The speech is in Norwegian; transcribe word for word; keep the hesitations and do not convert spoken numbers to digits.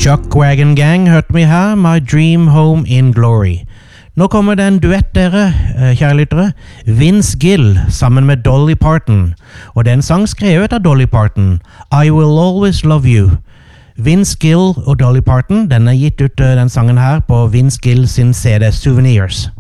Chuck Wagon Gang hørte vi her, My Dream Home in Glory. Nå kommer det en duett dere, kjære lyttere. Vince Gill sammen med Dolly Parton. Og det er en sang skrevet av Dolly Parton. I Will Always Love You. Vince Gill og Dolly Parton, den er gitt ut den sangen her på Vince Gill sin C D Souvenirs.